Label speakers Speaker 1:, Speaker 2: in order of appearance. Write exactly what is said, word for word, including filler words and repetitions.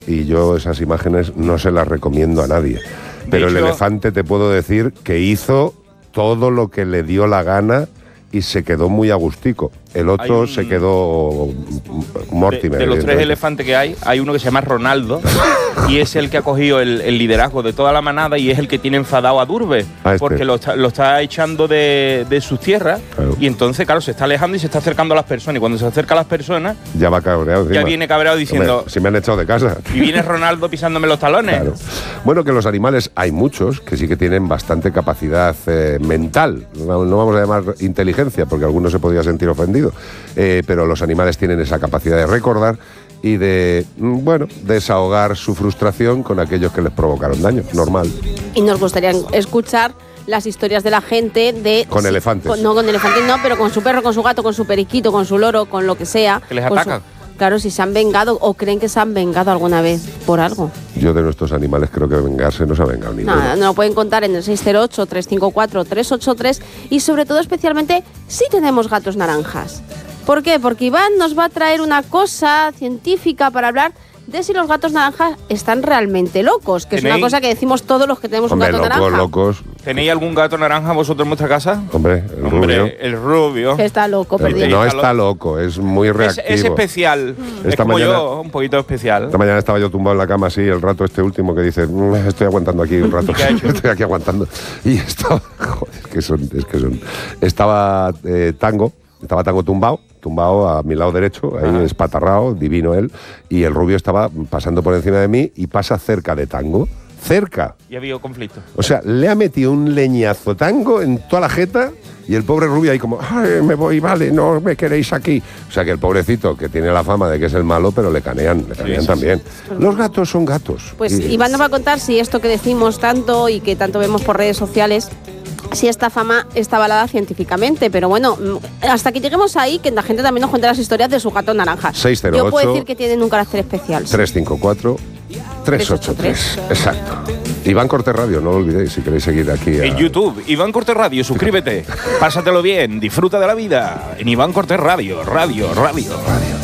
Speaker 1: y yo esas imágenes no se las recomiendo a nadie. Pero
Speaker 2: hecho,
Speaker 1: el elefante te puedo decir que hizo todo lo que le dio la gana y se quedó muy agustico. El otro un, se quedó Mortimer.
Speaker 2: De, de los tres elefantes que hay, hay uno que se llama Ronaldo y es el que ha cogido el, el liderazgo de toda la manada y es el que tiene enfadado a Durbe, a este. porque lo está, lo está echando de, de sus tierras, claro. Y entonces, claro, se está alejando y se está acercando a las personas. Y cuando se acerca a las personas,
Speaker 1: ya va cabreado encima.
Speaker 2: Ya viene cabreado diciendo...
Speaker 1: Hombre, si me han echado de casa.
Speaker 2: Y viene Ronaldo pisándome los talones.
Speaker 1: Claro. Bueno, que los animales, hay muchos que sí que tienen bastante capacidad eh, mental. No, no vamos a llamar inteligencia, porque alguno se podría sentir ofendido. Eh, pero los animales tienen esa capacidad de recordar y de, bueno, desahogar su frustración con aquellos que les provocaron daño, normal.
Speaker 3: Y nos gustaría escuchar las historias de la gente de...
Speaker 1: Con sí, elefantes.
Speaker 3: Con, no, con elefantes no, pero con su perro, con su gato, con su periquito, con su loro, con lo que sea.
Speaker 2: Que les atacan.
Speaker 3: Su, claro, si se han vengado o creen que se han vengado alguna vez por algo.
Speaker 1: Yo de nuestros animales creo que vengarse no se ha vengado ninguno.
Speaker 3: Nada, no lo pueden contar en el seis cero ocho, tres cinco cuatro, tres ocho tres y sobre todo especialmente si tenemos gatos naranjas. ¿Por qué? Porque Iván nos va a traer una cosa científica para hablar de si los gatos naranjas están realmente locos, que es una cosa que decimos todos los que tenemos
Speaker 1: Hombre,
Speaker 3: un gato
Speaker 1: locos,
Speaker 3: naranja.
Speaker 1: locos.
Speaker 2: ¿Tenéis algún gato naranja vosotros en vuestra casa?
Speaker 1: Hombre, el
Speaker 2: Hombre,
Speaker 1: rubio.
Speaker 2: el rubio.
Speaker 3: Que está loco,
Speaker 1: el,
Speaker 3: perdido.
Speaker 1: No está loco, es muy reactivo.
Speaker 2: Es, es especial.
Speaker 1: Mm.
Speaker 2: Es
Speaker 1: esta
Speaker 2: como
Speaker 1: mañana,
Speaker 2: yo, un poquito especial.
Speaker 1: Esta mañana estaba yo tumbado en la cama así, el rato este último que dice, mmm, estoy aguantando aquí un rato. Estoy aquí aguantando. Y estaba, joder, es que son, es que son. Estaba eh, Tango, estaba Tango tumbado. tumbado a mi lado derecho, ahí ah. espatarrado, divino él, y el rubio estaba pasando por encima de mí y pasa cerca de Tango, cerca.
Speaker 2: Y ha habido conflicto.
Speaker 1: O sea, le ha metido un leñazo Tango en toda la jeta y el pobre rubio ahí como, ay, me voy, vale, no me queréis aquí. O sea, que el pobrecito, que tiene la fama de que es el malo, pero le canean, le canean sí, también. Sí, sí. Los gatos son gatos.
Speaker 3: Pues
Speaker 1: y...
Speaker 3: Iván nos va a contar si esto que decimos tanto y que tanto vemos por redes sociales, si esta fama está avalada científicamente. Pero bueno, hasta que lleguemos ahí, que la gente también nos cuente las historias de sus gatos naranjas.
Speaker 1: seis cero ocho,
Speaker 3: yo puedo decir que tienen un carácter especial.
Speaker 1: tres cinco cuatro, tres ocho tres. Exacto. Iván Cortés Radio, no lo olvidéis si queréis seguir aquí. A...
Speaker 2: En YouTube, Iván Cortés Radio, suscríbete. Pásatelo bien, disfruta de la vida. En Iván Cortés Radio, radio, radio. radio.